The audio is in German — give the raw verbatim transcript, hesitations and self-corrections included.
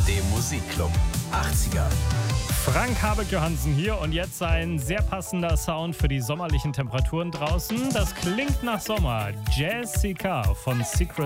D Musikclub achtziger. Frank Habeck-Johansen hier und jetzt ein sehr passender Sound für die sommerlichen Temperaturen draußen. Das klingt nach Sommer. Jessica von Secret